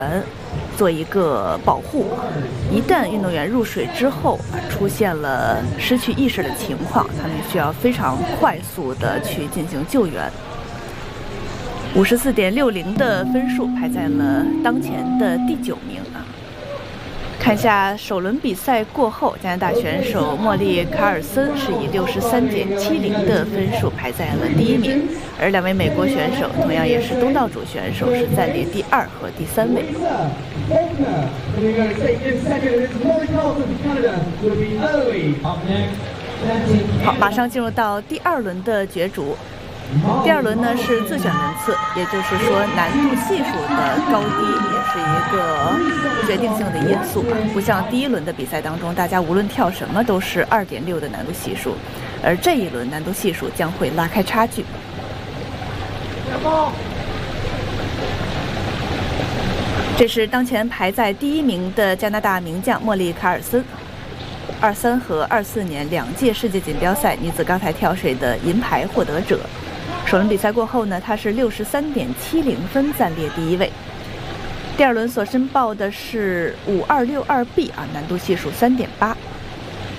做一个保护。一旦运动员入水之后出现了失去意识的情况，他们需要非常快速的去进行救援。54.60的分数排在了当前的第9名啊。看一下首轮比赛过后，加拿大选手莫莉·卡尔森是以63.70的分数排在了第1名，而2位美国选手同样也是东道主选手，是暂列第2和第3位。好，马上进入到第2轮的角逐。第2轮呢是自选轮次，也就是说难度系数的高低也是一个决定性的因素啊。不像第1轮的比赛当中，大家无论跳什么都是2.6的难度系数，而这一轮难度系数将会拉开差距。这是当前排在第1名的加拿大名将莫莉·卡尔森，23和24年2届世界锦标赛女子高台跳水的银牌获得者。首轮比赛过后呢，他是63.70分暂列第1位。第2轮所申报的是5262B 啊，难度系数3.8。